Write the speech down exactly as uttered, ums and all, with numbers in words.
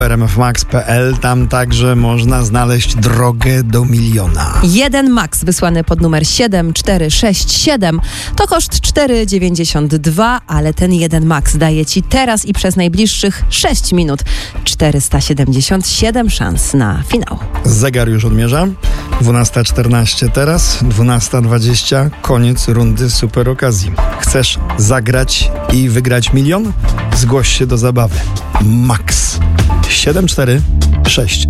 r m f max kropka p l. Tam także można znaleźć drogę do miliona. jeden max wysłany pod numer siedem cztery sześć siedem to koszt cztery dziewięćdziesiąt dwa, ale ten jeden max daje Ci teraz i przez najbliższych sześć minut czterysta siedemdziesiąt siedem szans na finał. Zegar już odmierza. dwunasta czternaście teraz, dwunasta dwadzieścia, koniec rundy super okazji. Chcesz zagrać i wygrać milion? Zgłoś się do zabawy. Max siedem cztery sześć